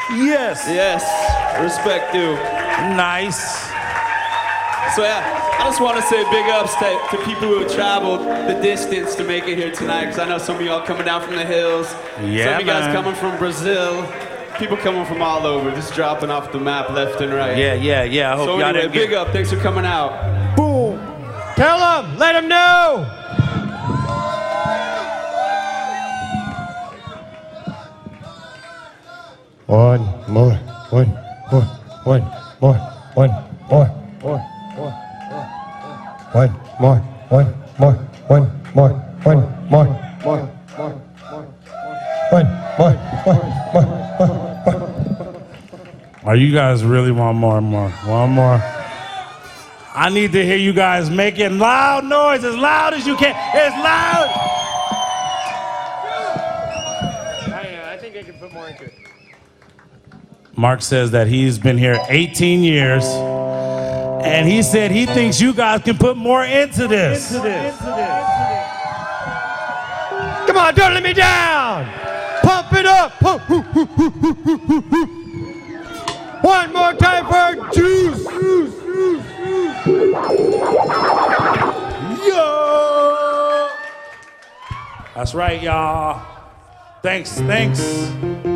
Yes. Yes, respect due. Nice. So yeah, I just want to say big ups to people who have traveled the distance to make it here tonight, because I know some of y'all coming down from the hills, Yeah, some of you guys man. coming from Brazil, people coming from all over, just dropping off the map left and right. Yeah. I hope So y'all anyway, didn't get... big up, thanks for coming out. Boom. Tell them, let them know. One more. Are you guys really want more? One more. I need to hear you guys making loud noise, as loud as you can. It's loud. I think I can put more into it. Mark says that he's been here 18 years, and he said he thinks you guys can put more into this. Come on, don't let me down. Pump it up. One more time for Juice. Yo! That's right, y'all. Thanks.